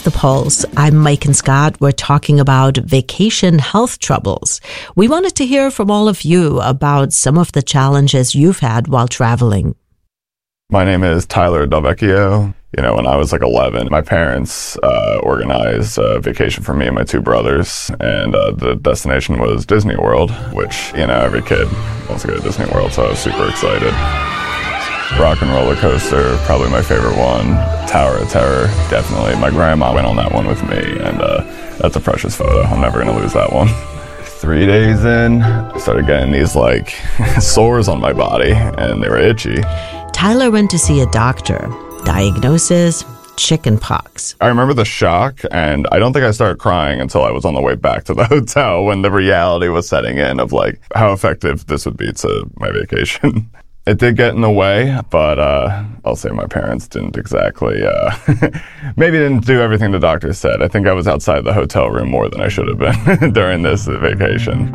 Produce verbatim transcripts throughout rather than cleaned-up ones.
the Pulse. I'm Mike and Scott. We're talking about vacation health troubles. We wanted to hear from all of you about some of the challenges you've had while traveling. My name is Tyler Delvecchio. You know, when I was like eleven, my parents uh, organized a vacation for me and my two brothers, and uh, the destination was Disney World, which, you know, every kid wants to go to Disney World, so I was super excited. Rock and Roller Coaster, probably my favorite one. Tower of Terror, definitely. My grandma went on that one with me, and uh, that's a precious photo. I'm never going to lose that one. Three days in, I started getting these, like, sores on my body, and they were itchy. Tyler went to see a doctor. Diagnosis, chicken pox. I remember the shock, and I don't think I started crying until I was on the way back to the hotel when the reality was setting in of, like, how effective this would be to my vacation. It did get in the way, but uh, I'll say my parents didn't exactly, uh, maybe didn't do everything the doctor said. I think I was outside the hotel room more than I should have been during this vacation.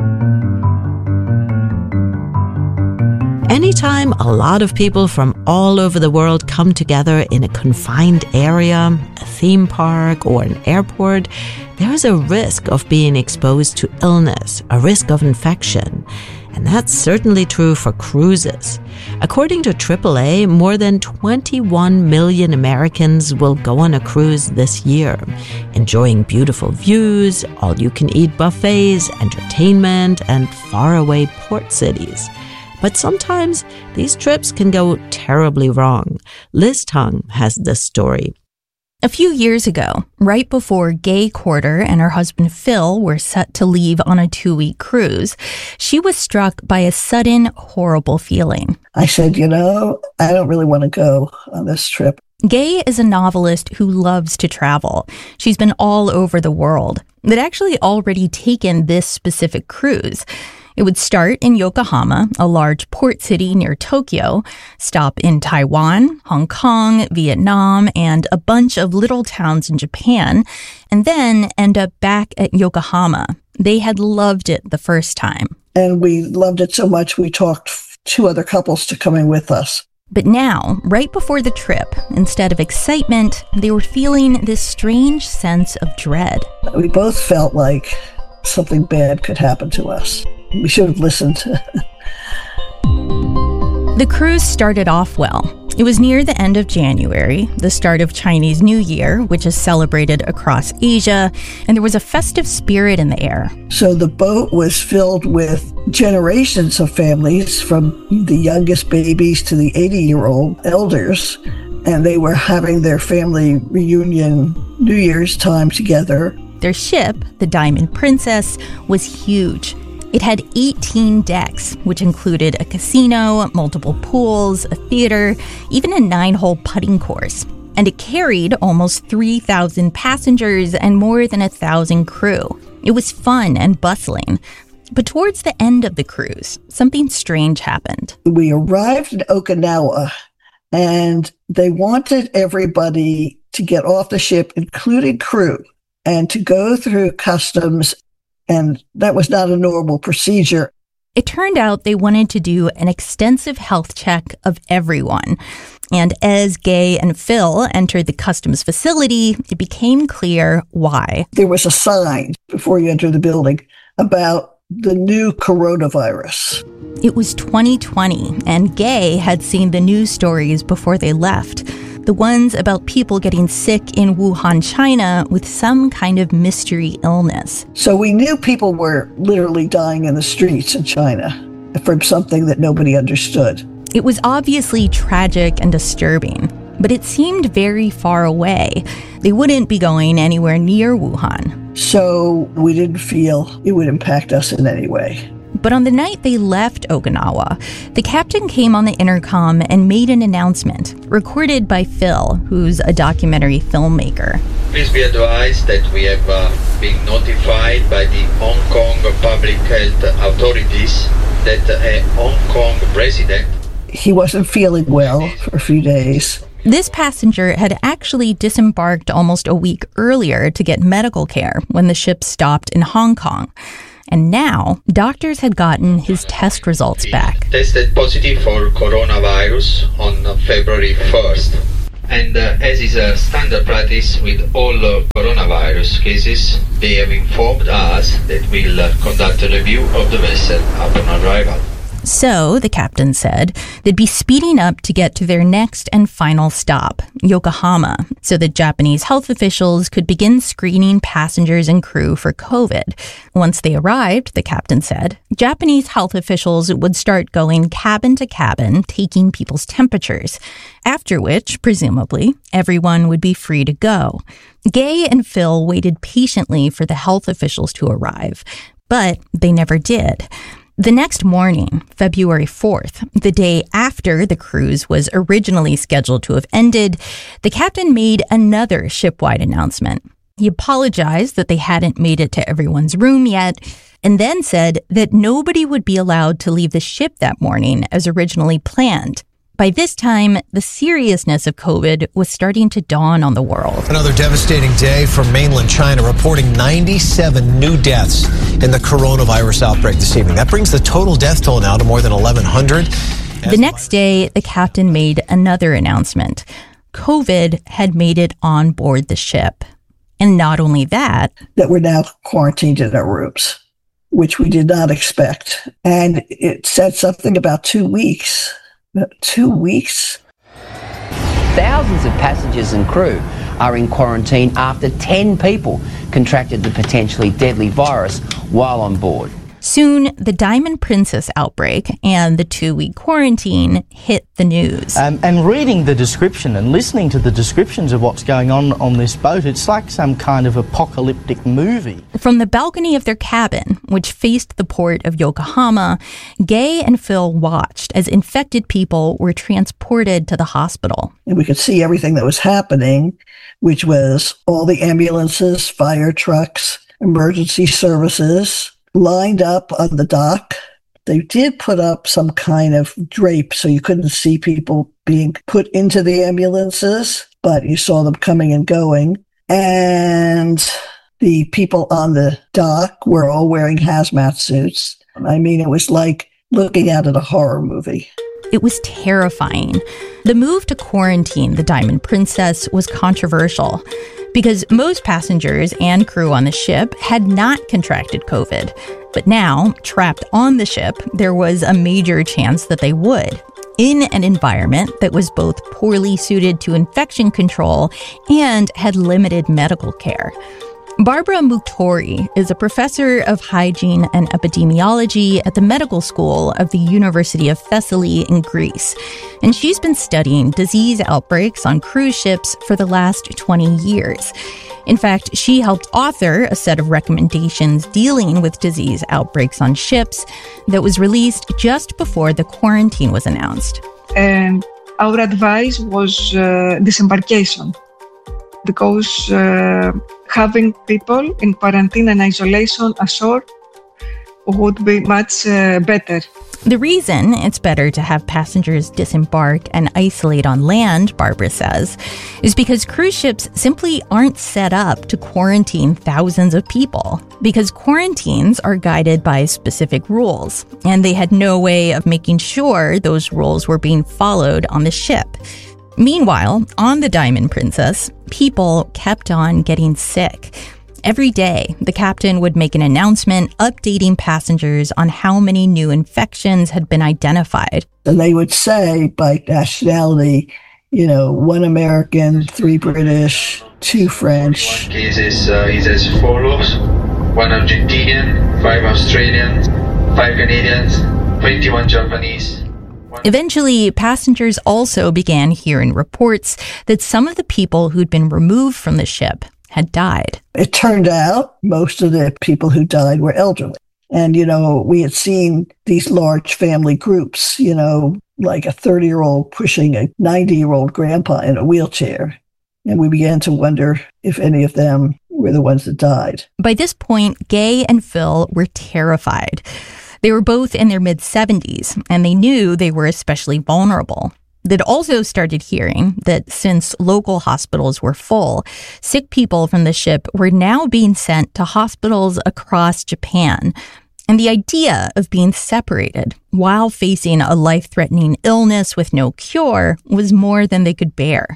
Anytime a lot of people from all over the world come together in a confined area, a theme park, or an airport, there is a risk of being exposed to illness, a risk of infection. And that's certainly true for cruises. According to triple A, more than twenty-one million Americans will go on a cruise this year, enjoying beautiful views, all-you-can-eat buffets, entertainment, and faraway port cities. But sometimes these trips can go terribly wrong. Liz Tung has this story. A few years ago, right before Gay Quarter and her husband Phil were set to leave on a two-week cruise, she was struck by a sudden, horrible feeling. I said, you know, I don't really want to go on this trip. Gay is a novelist who loves to travel. She's been all over the world. They'd actually already taken this specific cruise. It would start in Yokohama, a large port city near Tokyo, stop in Taiwan, Hong Kong, Vietnam, and a bunch of little towns in Japan, and then end up back at Yokohama. They had loved it the first time. And we loved it so much, we talked two other couples to coming with us. But now, right before the trip, instead of excitement, they were feeling this strange sense of dread. We both felt like something bad could happen to us. We should have listened. The cruise started off well. It was near the end of January, the start of Chinese New Year, which is celebrated across Asia, and there was a festive spirit in the air. So the boat was filled with generations of families, from the youngest babies to the eighty-year-old elders, and they were having their family reunion New Year's time together. Their ship, the Diamond Princess, was huge. It had eighteen decks, which included a casino, multiple pools, a theater, even a nine-hole putting course. And it carried almost three thousand passengers and more than one thousand crew. It was fun and bustling. But towards the end of the cruise, something strange happened. We arrived in Okinawa, and they wanted everybody to get off the ship, including crew, and to go through customs. And that was not a normal procedure. It turned out they wanted to do an extensive health check of everyone. And as Gay and Phil entered the customs facility, it became clear why. There was a sign before you enter the building about the new coronavirus. It was twenty twenty, and Gay had seen the news stories before they left. The ones about people getting sick in Wuhan, China, with some kind of mystery illness. So we knew people were literally dying in the streets in China from something that nobody understood. It was obviously tragic and disturbing, but it seemed very far away. They wouldn't be going anywhere near Wuhan. So we didn't feel it would impact us in any way. But on the night they left Okinawa, the captain came on the intercom and made an announcement, recorded by Phil, who's a documentary filmmaker. Please be advised that we have uh, been notified by the Hong Kong public health authorities that a Hong Kong resident... He wasn't feeling well for a few days. This passenger had actually disembarked almost a week earlier to get medical care when the ship stopped in Hong Kong. And now, doctors had gotten his test results back. Tested positive for coronavirus on February first. And uh, as is a standard practice with all uh, coronavirus coronavirus cases, they have informed us that we'll uh, conduct a review of the vessel upon arrival. So, the captain said, they'd be speeding up to get to their next and final stop, Yokohama, so that Japanese health officials could begin screening passengers and crew for COVID. Once they arrived, the captain said, Japanese health officials would start going cabin to cabin, taking people's temperatures, after which, presumably, everyone would be free to go. Gay and Phil waited patiently for the health officials to arrive, but they never did. The next morning, February fourth, the day after the cruise was originally scheduled to have ended, the captain made another ship-wide announcement. He apologized that they hadn't made it to everyone's room yet, and then said that nobody would be allowed to leave the ship that morning as originally planned. By this time, the seriousness of COVID was starting to dawn on the world. Another devastating day for mainland China, reporting ninety-seven new deaths in the coronavirus outbreak this evening. That brings the total death toll now to more than eleven hundred. The next day, the captain made another announcement. COVID had made it on board the ship. And not only that, that we're now quarantined in our rooms, which we did not expect. And it said something about two weeks. Two weeks. Thousands of passengers and crew are in quarantine after ten people contracted the potentially deadly virus while on board. Soon, the Diamond Princess outbreak and the two-week quarantine hit the news. Um, and reading the description and listening to the descriptions of what's going on on this boat, it's like some kind of apocalyptic movie. From the balcony of their cabin, which faced the port of Yokohama, Gay and Phil watched as infected people were transported to the hospital. And we could see everything that was happening, which was all the ambulances, fire trucks, emergency services, lined up on the dock. They did put up some kind of drape so you couldn't see people being put into the ambulances, but you saw them coming and going. And the people on the dock were all wearing hazmat suits. I mean, it was like looking out at a horror movie. It was terrifying. The move to quarantine the Diamond Princess was controversial because most passengers and crew on the ship had not contracted COVID. But now, trapped on the ship, there was a major chance that they would, in an environment that was both poorly suited to infection control and had limited medical care. Barbara Muktori is a professor of hygiene and epidemiology at the medical school of the University of Thessaly in Greece. And she's been studying disease outbreaks on cruise ships for the last twenty years. In fact, she helped author a set of recommendations dealing with disease outbreaks on ships that was released just before the quarantine was announced. And our advice was uh, disembarkation, because uh, having people in quarantine and isolation ashore would be much uh, better. The reason it's better to have passengers disembark and isolate on land, Barbara says, is because cruise ships simply aren't set up to quarantine thousands of people, because quarantines are guided by specific rules, and they had no way of making sure those rules were being followed on the ship. Meanwhile, on the Diamond Princess, people kept on getting sick. Every day, the captain would make an announcement updating passengers on how many new infections had been identified. And they would say by nationality, you know, one American, three British, two French. One case is, uh, is as follows: one Argentinian, five Australians, five Canadians, twenty-one Japanese. Eventually, passengers also began hearing reports that some of the people who'd been removed from the ship had died. It turned out most of the people who died were elderly. And, you know, we had seen these large family groups, you know, like a thirty-year-old pushing a ninety-year-old grandpa in a wheelchair. And we began to wonder if any of them were the ones that died. By this point, Gay and Phil were terrified. They were both in their mid-seventies, and they knew they were especially vulnerable. They'd also started hearing that since local hospitals were full, sick people from the ship were now being sent to hospitals across Japan. And the idea of being separated while facing a life-threatening illness with no cure was more than they could bear.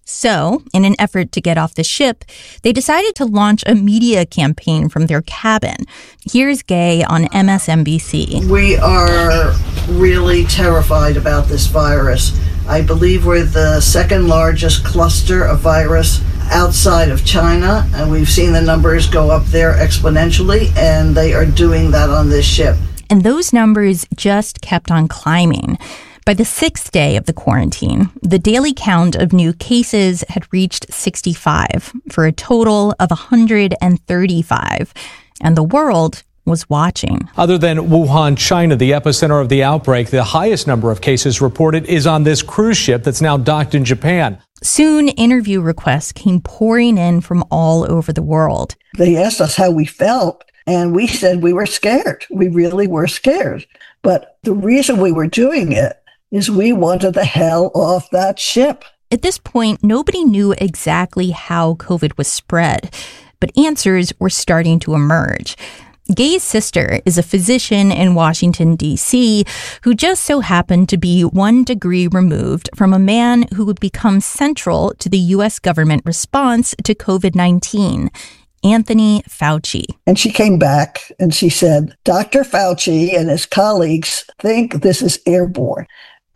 So, in an effort to get off the ship, they decided to launch a media campaign from their cabin. Here's Gay on M S N B C. We are really terrified about this virus. I believe we're the second largest cluster of virus outside of China, and we've seen the numbers go up there exponentially, and they are doing that on this ship. And those numbers just kept on climbing. By the sixth day of the quarantine, the daily count of new cases had reached sixty-five, for a total of one hundred thirty-five. And the world was watching. Other than Wuhan, China, the epicenter of the outbreak, the highest number of cases reported is on this cruise ship that's now docked in Japan. Soon, interview requests came pouring in from all over the world. They asked us how we felt, and we said we were scared. We really were scared. But the reason we were doing it is we wanted the hell off that ship. At this point, nobody knew exactly how COVID was spread, but answers were starting to emerge. Gay's sister is a physician in Washington, D C, who just so happened to be one degree removed from a man who would become central to the U S government response to COVID nineteen, Anthony Fauci. And she came back and she said, Doctor Fauci and his colleagues think this is airborne,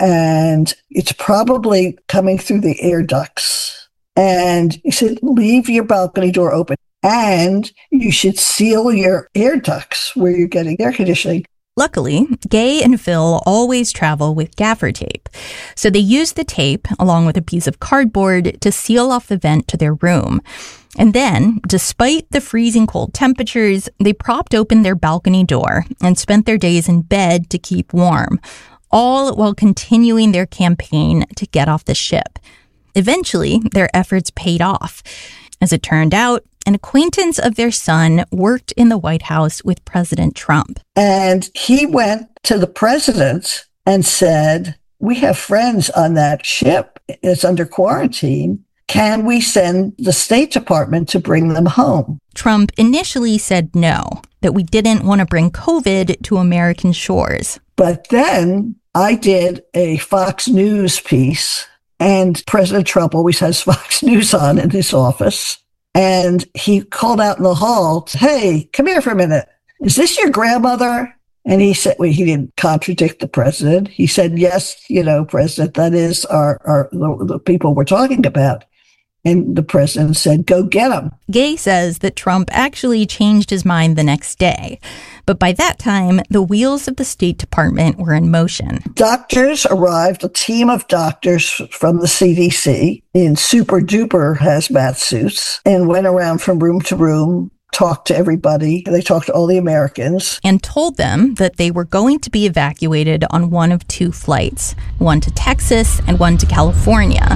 and it's probably coming through the air ducts. And he said, leave your balcony door open. And you should seal your air ducts where you're getting air conditioning. Luckily, Gay and Phil always travel with gaffer tape. So they used the tape, along with a piece of cardboard, to seal off the vent to their room. And then, despite the freezing cold temperatures, they propped open their balcony door and spent their days in bed to keep warm, all while continuing their campaign to get off the ship. Eventually, their efforts paid off. As it turned out, an acquaintance of their son worked in the White House with President Trump. And he went to the president and said, we have friends on that ship. It's under quarantine. Can we send the State Department to bring them home? Trump initially said no, that we didn't want to bring COVID to American shores. But then I did a Fox News piece, and President Trump always has Fox News on in his office. And he called out in the hall, hey, come here for a minute. Is this your grandmother? And he said, well, he didn't contradict the president. He said, yes, you know, President, that is our, our the, the people we're talking about. And the president said, go get them. Gay says that Trump actually changed his mind the next day. But by that time, the wheels of the State Department were in motion. Doctors arrived, a team of doctors from the C D C in super duper hazmat suits, and went around from room to room, talked to everybody. They talked to all the Americans. And told them that they were going to be evacuated on one of two flights, one to Texas and one to California.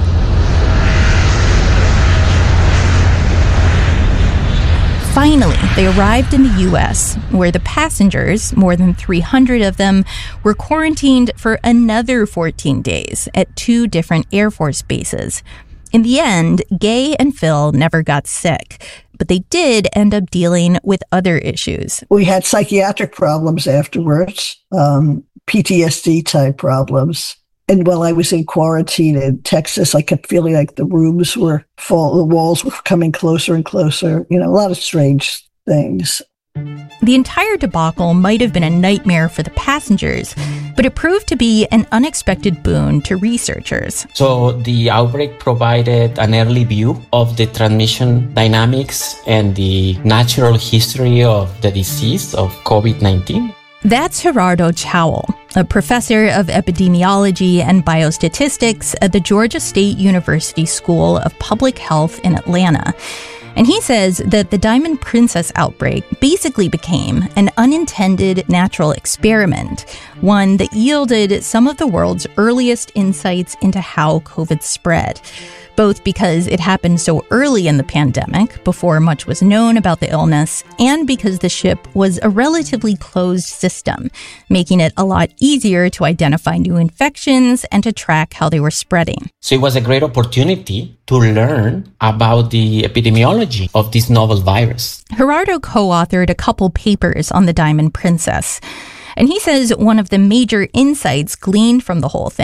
Finally, they arrived in the U S, where the passengers, more than three hundred of them, were quarantined for another fourteen days at two different Air Force bases. In the end, Gay and Phil never got sick, but they did end up dealing with other issues. We had psychiatric problems afterwards, um, P T S D type problems. And while I was in quarantine in Texas, I kept feeling like the rooms were full, the walls were coming closer and closer. You know, a lot of strange things. The entire debacle might have been a nightmare for the passengers, but it proved to be an unexpected boon to researchers. So the outbreak provided an early view of the transmission dynamics and the natural history of the disease of COVID nineteen. That's Gerardo Chowell, a professor of epidemiology and biostatistics at the Georgia State University School of Public Health in Atlanta. And he says that the Diamond Princess outbreak basically became an unintended natural experiment, one that yielded some of the world's earliest insights into how COVID spread. Both because it happened so early in the pandemic, before much was known about the illness, and because the ship was a relatively closed system, making it a lot easier to identify new infections and to track how they were spreading. So it was a great opportunity to learn about the epidemiology of this novel virus. Gerardo co-authored a couple papers on the Diamond Princess. And he says one of the major insights gleaned from the whole thing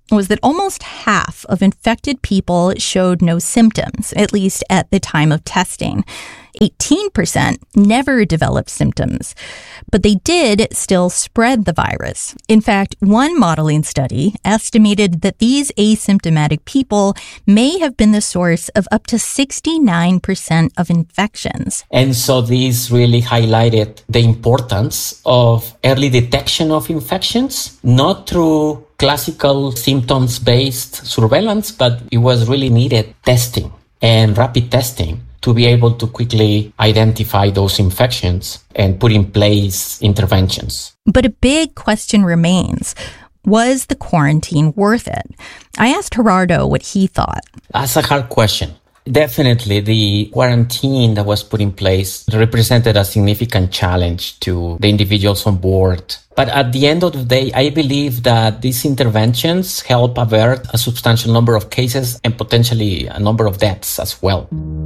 was that almost half of infected people showed no symptoms, at least at the time of testing. eighteen percent never developed symptoms, but they did still spread the virus. In fact, one modeling study estimated that these asymptomatic people may have been the source of up to sixty-nine percent of infections. And so this really highlighted the importance of early detection of infections, not through classical symptoms-based surveillance, but it was really needed testing and rapid testing to be able to quickly identify those infections and put in place interventions. But a big question remains. Was the quarantine worth it? I asked Gerardo what he thought. That's a hard question. Definitely, the quarantine that was put in place represented a significant challenge to the individuals on board. But at the end of the day, I believe that these interventions help avert a substantial number of cases and potentially a number of deaths as well.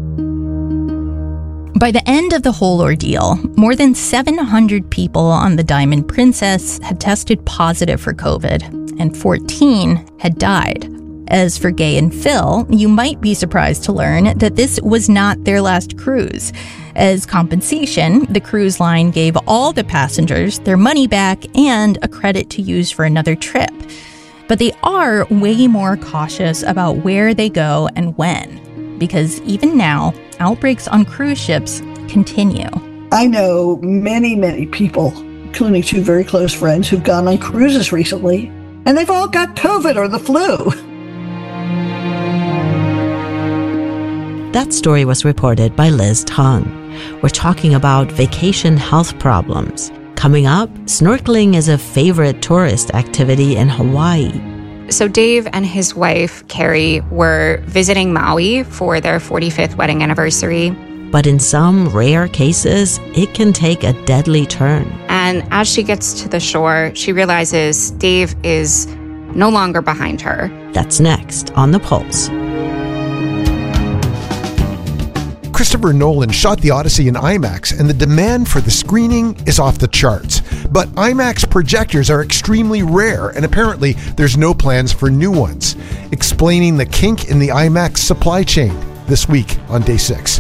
By the end of the whole ordeal, more than seven hundred people on the Diamond Princess had tested positive for COVID, and fourteen had died. As for Gay and Phil, you might be surprised to learn that this was not their last cruise. As compensation, the cruise line gave all the passengers their money back and a credit to use for another trip. But they are way more cautious about where they go and when, because even now, outbreaks on cruise ships continue. I know many, many people, including two very close friends, who've gone on cruises recently, and they've all got COVID or the flu. That story was reported by Liz Tong. We're talking about vacation health problems. Coming up, snorkeling is a favorite tourist activity in Hawaii. So Dave and his wife, Carrie, were visiting Maui for their forty-fifth wedding anniversary. But in some rare cases, it can take a deadly turn. And as she gets to the shore, she realizes Dave is no longer behind her. That's next on The Pulse. Christopher Nolan shot The Odyssey in IMAX, and the demand for the screening is off the charts. But IMAX projectors are extremely rare, and apparently there's no plans for new ones. Explaining the kink in the IMAX supply chain this week on Day six.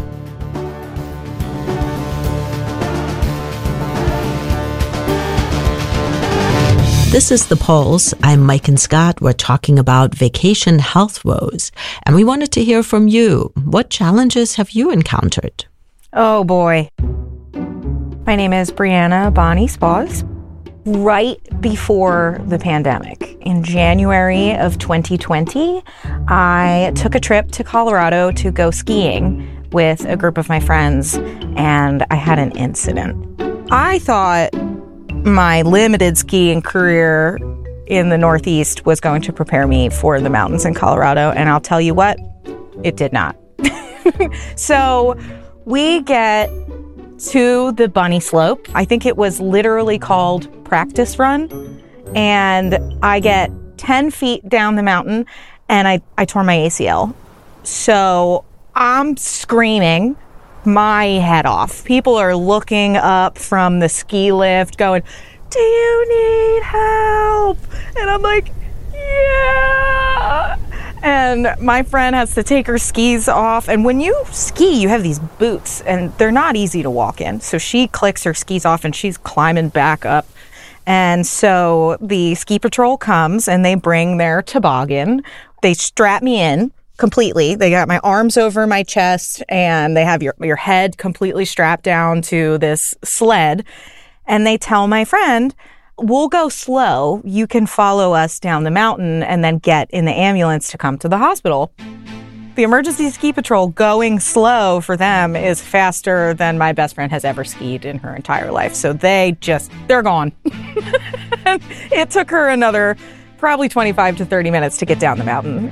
This is The Pulse. I'm Mike and Scott. We're talking about vacation health woes. And we wanted to hear from you. What challenges have you encountered? Oh, boy. My name is Brianna Bonnie Spaz. Right before the pandemic, in January of twenty twenty, I took a trip to Colorado to go skiing with a group of my friends, and I had an incident. I thought my limited skiing career in the Northeast was going to prepare me for the mountains in Colorado, and I'll tell you what, it did not. So we get to the bunny slope. I think it was literally called practice run, and I get ten feet down the mountain, and I, I tore my A C L. So I'm screaming my head off. People are looking up from the ski lift going, "Do you need help?" And I'm like, "Yeah." And my friend has to take her skis off. And when you ski, you have these boots, and they're not easy to walk in. So she clicks her skis off, and she's climbing back up. And so the ski patrol comes, and they bring their toboggan. They strap me in completely. They got my arms over my chest, and they have your, your head completely strapped down to this sled. And they tell my friend, "We'll go slow. You can follow us down the mountain and then get in the ambulance to come to the hospital." The emergency ski patrol going slow for them is faster than my best friend has ever skied in her entire life. So they just, they're gone. It took her another probably twenty-five to thirty minutes to get down the mountain.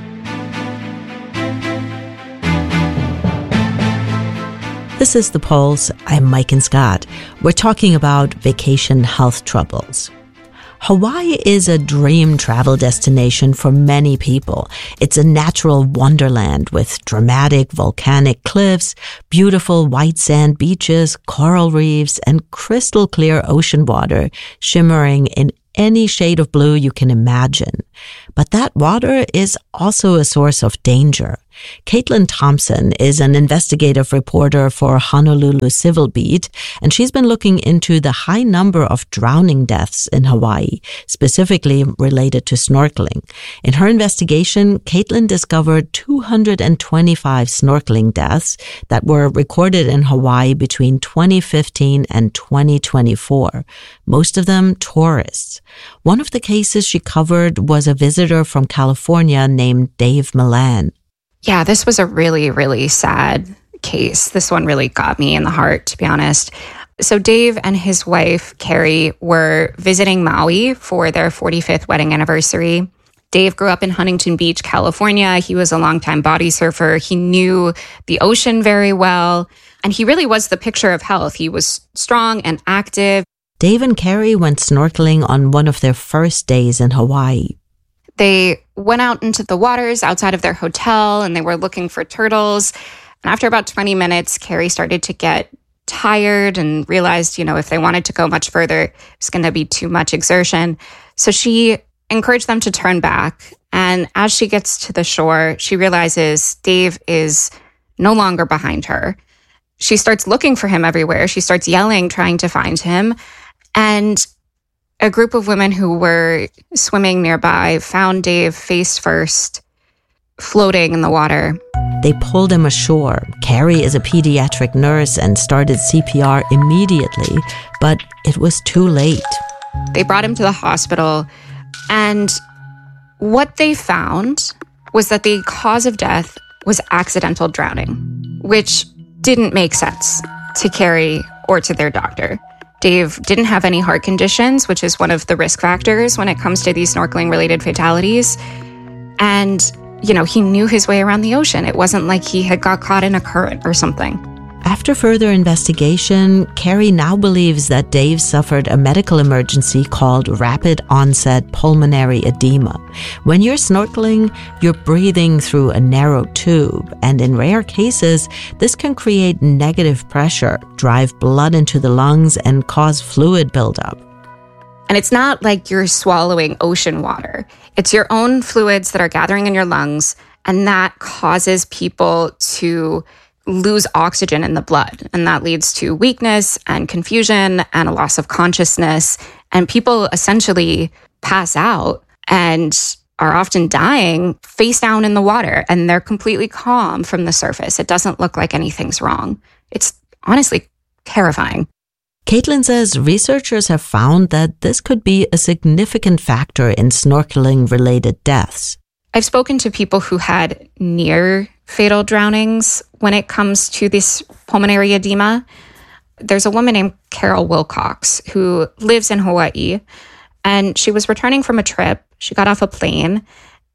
This is The Pulse. I'm Mike and Scott. We're talking about vacation health troubles. Hawaii is a dream travel destination for many people. It's a natural wonderland with dramatic volcanic cliffs, beautiful white sand beaches, coral reefs, and crystal clear ocean water shimmering in any shade of blue you can imagine. But that water is also a source of danger. Caitlin Thompson is an investigative reporter for Honolulu Civil Beat, and she's been looking into the high number of drowning deaths in Hawaii, specifically related to snorkeling. In her investigation, Caitlin discovered two hundred twenty-five snorkeling deaths that were recorded in Hawaii between twenty fifteen and twenty twenty-four, most of them tourists. One of the cases she covered was a visitor from California named Dave Milan. Yeah, this was a really, really sad case. This one really got me in the heart, to be honest. So Dave and his wife, Carrie, were visiting Maui for their forty-fifth wedding anniversary. Dave grew up in Huntington Beach, California. He was a longtime body surfer. He knew the ocean very well, and he really was the picture of health. He was strong and active. Dave and Carrie went snorkeling on one of their first days in Hawaii. They went out into the waters outside of their hotel and they were looking for turtles. And after about twenty minutes, Carrie started to get tired and realized, you know, if they wanted to go much further, it was going to be too much exertion. So she encouraged them to turn back. And as she gets to the shore, she realizes Dave is no longer behind her. She starts looking for him everywhere. She starts yelling, trying to find him. And a group of women who were swimming nearby found Dave face first, floating in the water. They pulled him ashore. Carrie is a pediatric nurse and started C P R immediately, but it was too late. They brought him to the hospital, and what they found was that the cause of death was accidental drowning, which didn't make sense to Carrie or to their doctor. Dave didn't have any heart conditions, which is one of the risk factors when it comes to these snorkeling-related fatalities. And, you know, he knew his way around the ocean. It wasn't like he had got caught in a current or something. After further investigation, Carrie now believes that Dave suffered a medical emergency called rapid onset pulmonary edema. When you're snorkeling, you're breathing through a narrow tube, and in rare cases, this can create negative pressure, drive blood into the lungs, and cause fluid buildup. And it's not like you're swallowing ocean water. It's your own fluids that are gathering in your lungs, and that causes people to lose oxygen in the blood. And that leads to weakness and confusion and a loss of consciousness. And people essentially pass out and are often dying face down in the water. And they're completely calm from the surface. It doesn't look like anything's wrong. It's honestly terrifying. Caitlin says researchers have found that this could be a significant factor in snorkeling-related deaths. I've spoken to people who had near fatal drownings when it comes to this pulmonary edema. There's a woman named Carol Wilcox who lives in Hawaii, and she was returning from a trip. She got off a plane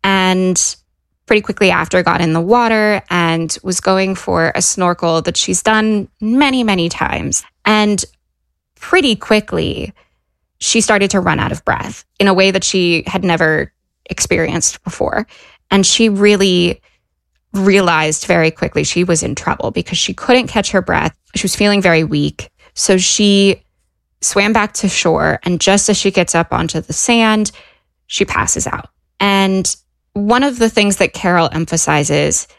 and pretty quickly after got in the water and was going for a snorkel that she's done many, many times. And pretty quickly, she started to run out of breath in a way that she had never experienced before. And she really realized very quickly she was in trouble because she couldn't catch her breath. She was feeling very weak. So she swam back to shore. And just as she gets up onto the sand, she passes out. And one of the things that Carol emphasizes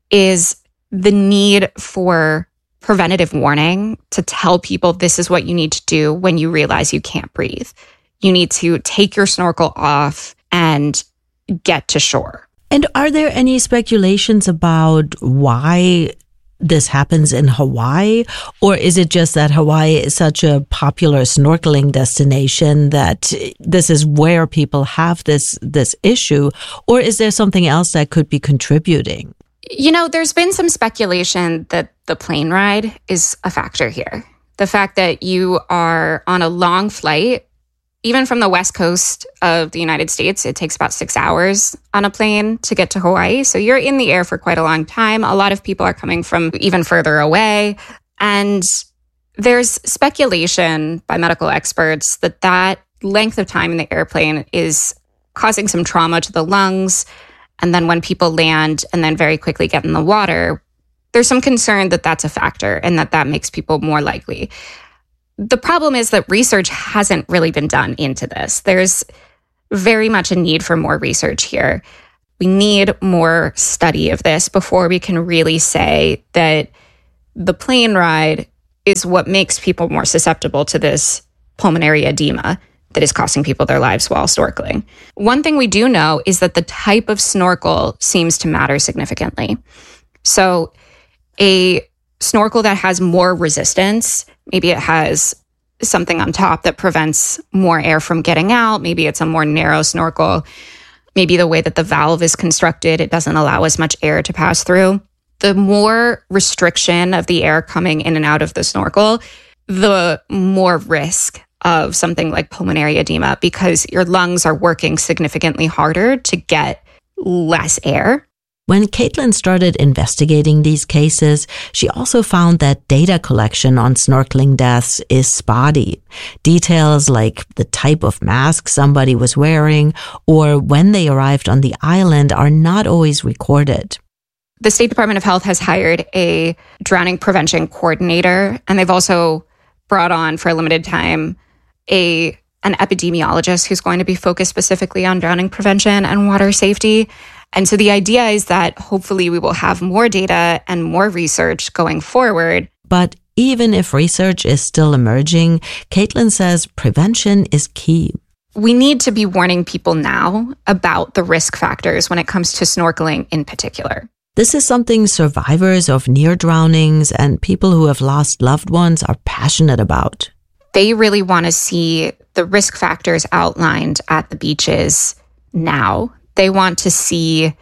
is the need for preventative warning to tell people this is what you need to do when you realize you can't breathe. You need to take your snorkel off and get to shore. And are there any speculations about why this happens in Hawaii? Or is it just that Hawaii is such a popular snorkeling destination that this is where people have this, this issue? Or is there something else that could be contributing? You know, there's been some speculation that the plane ride is a factor here. The fact that you are on a long flight, even from the west coast of the United States, it takes about six hours on a plane to get to Hawaii. So you're in the air for quite a long time. A lot of people are coming from even further away. And there's speculation by medical experts that that length of time in the airplane is causing some trauma to the lungs. And then when people land and then very quickly get in the water, there's some concern that that's a factor and that that makes people more likely. The problem is that research hasn't really been done into this. There's very much a need for more research here. We need more study of this before we can really say that the plane ride is what makes people more susceptible to this pulmonary edema that is costing people their lives while snorkeling. One thing we do know is that the type of snorkel seems to matter significantly. So a snorkel that has more resistance, maybe it has something on top that prevents more air from getting out, maybe it's a more narrow snorkel, maybe the way that the valve is constructed, it doesn't allow as much air to pass through. The more restriction of the air coming in and out of the snorkel, the more risk of something like pulmonary edema, because your lungs are working significantly harder to get less air. When Caitlin started investigating these cases, she also found that data collection on snorkeling deaths is spotty. Details like the type of mask somebody was wearing or when they arrived on the island are not always recorded. The State Department of Health has hired a drowning prevention coordinator, and they've also brought on for a limited time a an epidemiologist who's going to be focused specifically on drowning prevention and water safety. And so the idea is that hopefully we will have more data and more research going forward. But even if research is still emerging, Caitlin says prevention is key. We need to be warning people now about the risk factors when it comes to snorkeling in particular. This is something survivors of near drownings and people who have lost loved ones are passionate about. They really want to see the risk factors outlined at the beaches now. They want to see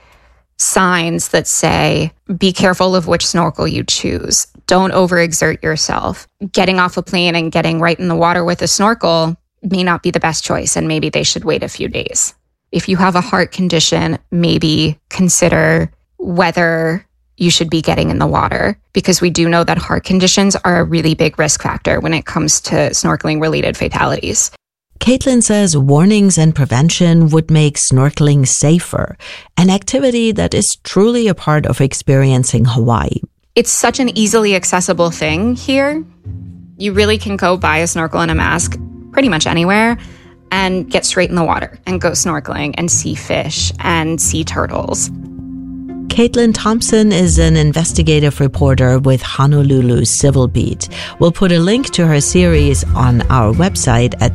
signs that say, be careful of which snorkel you choose. Don't overexert yourself. Getting off a plane and getting right in the water with a snorkel may not be the best choice, and maybe they should wait a few days. If you have a heart condition, maybe consider whether you should be getting in the water, because we do know that heart conditions are a really big risk factor when it comes to snorkeling-related fatalities. Caitlin says warnings and prevention would make snorkeling safer, an activity that is truly a part of experiencing Hawaii. It's such an easily accessible thing here. You really can go buy a snorkel and a mask pretty much anywhere and get straight in the water and go snorkeling and see fish and see turtles. Caitlin Thompson is an investigative reporter with Honolulu's Civil Beat. We'll put a link to her series on our website at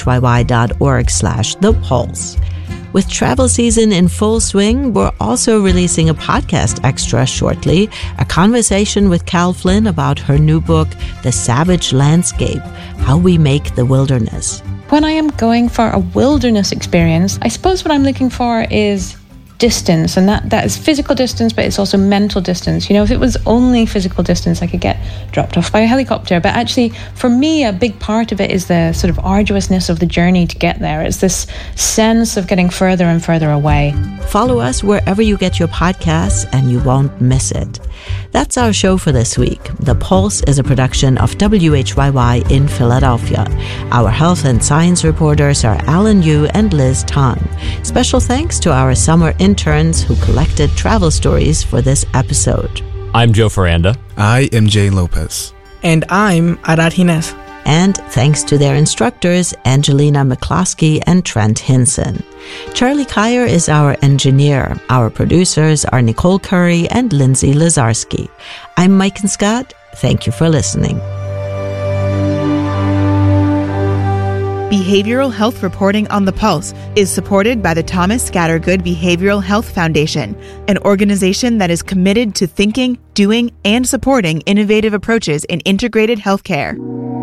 whyy.org slash the pulse. With travel season in full swing, we're also releasing a podcast extra shortly, a conversation with Cal Flynn about her new book, The Savage Landscape, How We Make the Wilderness. When I am going for a wilderness experience, I suppose what I'm looking for is distance, and that that is physical distance, but it's also mental distance. You know, if it was only physical distance, I could get dropped off by a helicopter, but actually for me a big part of it is the sort of arduousness of the journey to get there. It's this sense of getting further and further away. Follow us wherever you get your podcasts and you won't miss it. That's our show for this week. The Pulse is a production of W H Y Y in Philadelphia. Our health and science reporters are Alan Yu and Liz Tong. Special thanks to our summer interns who collected travel stories for this episode. I'm Joe Ferranda. I am Jay Lopez. And I'm Arad Hines. And thanks to their instructors, Angelina McCloskey and Trent Hinson. Charlie Kyer is our engineer. Our producers are Nicole Curry and Lindsay Lazarski. I'm Mike and Scott. Thank you for listening. Behavioral health reporting on the Pulse is supported by the Thomas Scattergood Behavioral Health Foundation, an organization that is committed to thinking, doing, and supporting innovative approaches in integrated healthcare.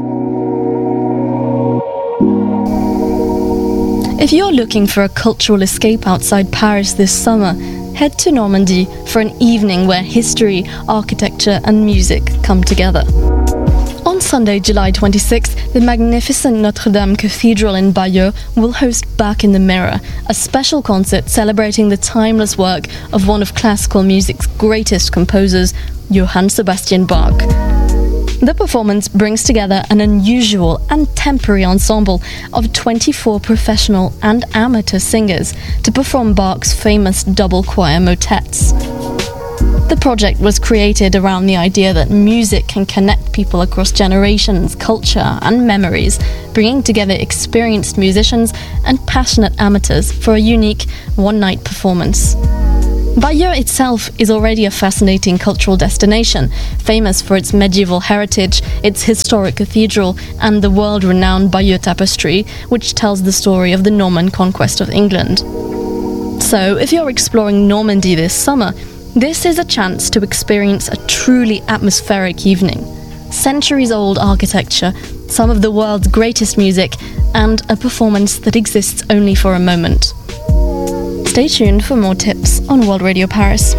If you're looking for a cultural escape outside Paris this summer, head to Normandy for an evening where history, architecture, and music come together. On Sunday, July twenty-sixth, the magnificent Notre Dame Cathedral in Bayeux will host Back in the Mirror, a special concert celebrating the timeless work of one of classical music's greatest composers, Johann Sebastian Bach. The performance brings together an unusual and temporary ensemble of twenty-four professional and amateur singers to perform Bach's famous double choir motets. The project was created around the idea that music can connect people across generations, culture, and memories, bringing together experienced musicians and passionate amateurs for a unique one-night performance. Bayeux itself is already a fascinating cultural destination, famous for its medieval heritage, its historic cathedral, and the world-renowned Bayeux Tapestry, which tells the story of the Norman conquest of England. So, if you're exploring Normandy this summer, this is a chance to experience a truly atmospheric evening. Centuries-old architecture, some of the world's greatest music, and a performance that exists only for a moment. Stay tuned for more tips on World Radio Paris.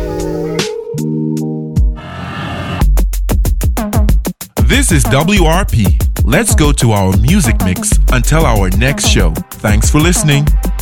This is W R P. Let's go to our music mix until our next show. Thanks for listening.